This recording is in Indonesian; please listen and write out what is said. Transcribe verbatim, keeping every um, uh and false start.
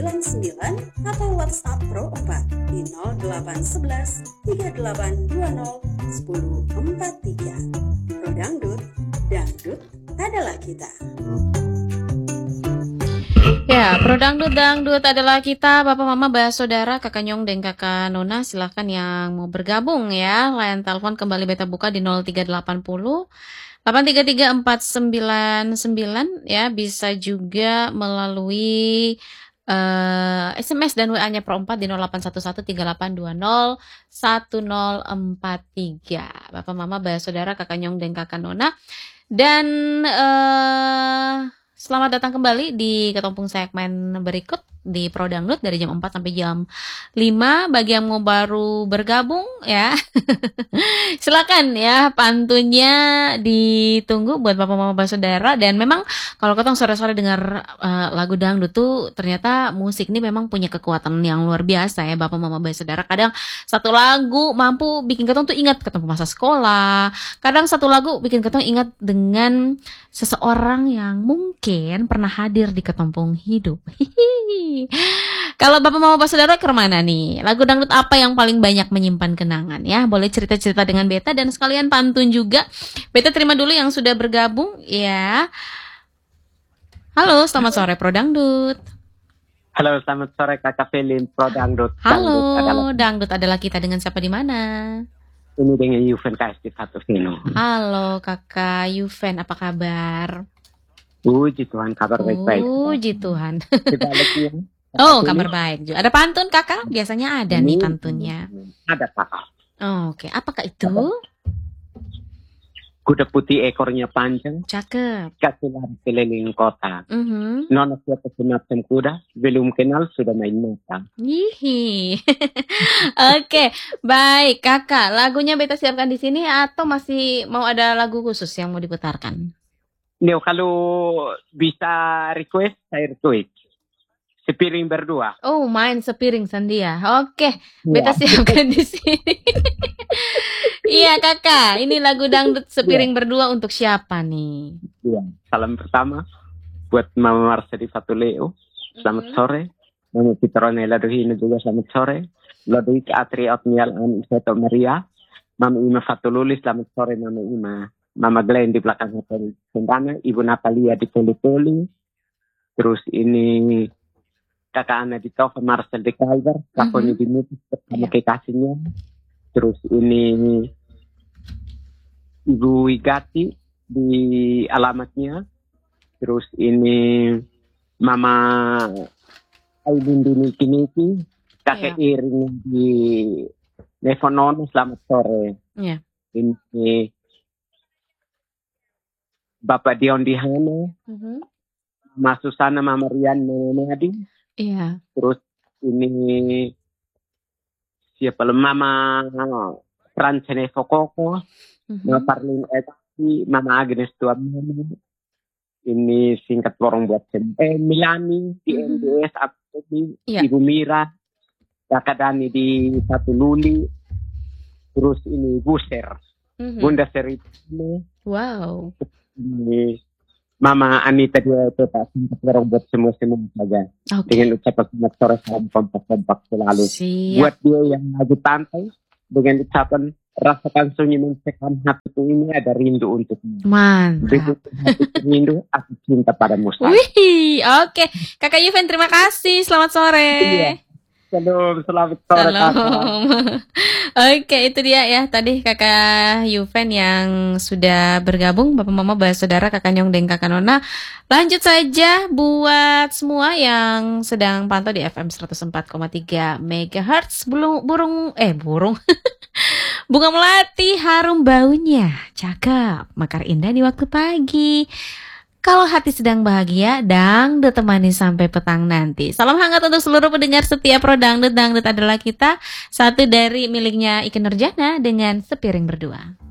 sembilan atau WhatsApp Pro empat di nol delapan satu satu tiga delapan dua nol satu nol empat tiga. Pro Dangdut, dangdut adalah kita. Ya, Pro Dangdut, dangdut adalah kita. Bapak, Mama, Bah, Saudara, Kakak Nyong, dan Kakak Nona, silahkan yang mau bergabung ya. Line telepon kembali beta buka di nol tiga delapan nol delapan tiga tiga empat sembilan sembilan ya. Bisa juga melalui uh, S M S dan W A-nya Pro empat di nol delapan satu satu tiga delapan dua nol satu nol empat tiga. Bapak, Mama, Bah, Saudara, Kakak Nyong, dan Kakak Nona. Dan uh, selamat datang kembali di Ketumpung segmen berikut di Pro Dangdut dari jam empat sampai jam lima. Bagi yang mau baru bergabung ya, silakan ya, pantunnya ditunggu buat Bapak Mama Bah Saudara. Dan memang kalau ketong sore-sore dengar uh, lagu dangdut tuh ternyata musik ini memang punya kekuatan yang luar biasa ya Bapak Mama Bah Saudara. Kadang satu lagu mampu bikin ketong tuh ingat ketemu masa sekolah. Kadang satu lagu bikin ketong ingat dengan seseorang yang mungkin pernah hadir di ketumpung hidup. Hihihi. Kalau Bapak Mama Bah Saudara kemana nih? Lagu dangdut apa yang paling banyak menyimpan kenangan ya? Boleh cerita-cerita dengan Beta dan sekalian pantun juga. Beta terima dulu yang sudah bergabung ya. Halo, selamat sore Pro Dangdut. Halo, selamat sore Kakak Felin Pro Dangdut. Halo, dangdut adalah, dangdut adalah kita, dengan siapa di mana? Ini dengan Yuven K S D satu Vino. Halo Kakak Yuven, apa kabar? Puji Tuhan, kabar baik-baik. Puji Tuhan. Sebaliknya, Oh, kabar baik juga. Ada pantun Kakak? Biasanya ada nih pantunnya. Ada Kakak. Oh, oke, okay. Apakah itu? Kuda putih ekornya panjang, Cakep. kasih lari keliling kota. Mm-hmm. Nona siapa semacam kuda, belum kenal sudah main mata. Hihi. Oke, okay. Baik Kakak. Lagunya Beta siapkan di sini atau masih mau ada lagu khusus yang mau diputarkan? Neo, kalau bisa request, saya request. Sepiring berdua. Oh, main sepiring Sandia. Oke, okay. Beta ya. Siapkan di sini. Iya Kakak, ini lagu dangdut sepiring ya. Berdua untuk siapa nih? Iya, salam pertama buat Mama Marsha di Fatuleo. Selamat mm-hmm. sore. Mama Pitronella Dohino juga selamat sore. Lodoi Atri Otnial An Iseto Maria. Mama Ima Fatululi selamat sore Mama Ima. Mama Glenn di belakang hotel Sentana, Ibu Natalia di Poli-Poli, terus ini Kakak Ana di Tova, Marcel di Calver, Kakoni mm-hmm. di Mutis bersama yeah. kekasihnya, terus ini Ibu Wigati di alamatnya, terus ini Mama Aidin di Niki-Niki, Kakek yeah. Iring di Nevonono, selamat sore. Yeah. Ini Bapak Dion Dihana, uh-huh. Mas Susana, Mama Rian, Mama Nadi. Iya. Terus ini siapa Mama Francene Fokoko, uh-huh. Mama Parlin Eti, Mama Agnes Tuamani. Ini singkat lorong buat eh, Milani di uh-huh. N D S, Abdi, yeah. Ibu Mira, Kakak Dani di Satu Luli. Terus ini Buser, uh-huh. Bunda Seritine. Wow. Ini Mama Anita dia itu tak sempat dorong buat semua-semua saja. Okay. Dengan ucapan selamat sore, salam kompak-kompak selalu. Siap. Buat dia yang lagi pantai, dengan ucapan rasakan sunyi mencekam hatiku ini ada rindu untukmu. Mantap. Rindu, aku cinta padamu. Wih, oke. Okay. Kakak Yuven, terima kasih. Selamat sore. Iya. Salam, selamat sore. Oke, itu dia ya tadi Kakak Yuven yang sudah bergabung. Bapak Mama Bah Saudara, Kakak Nyong dan Kakak Nona. Lanjut saja buat semua yang sedang pantau di F M seratus empat koma tiga megahertz. Burung, burung eh burung bunga melati harum baunya, cakep, mekar indah di waktu pagi. Kalau hati sedang bahagia, dangdut temani sampai petang nanti. Salam hangat untuk seluruh pendengar setia Pro Dangdut. Dangdut adalah kita. Satu dari miliknya Ikke Nurjana dengan Sepiring Berdua.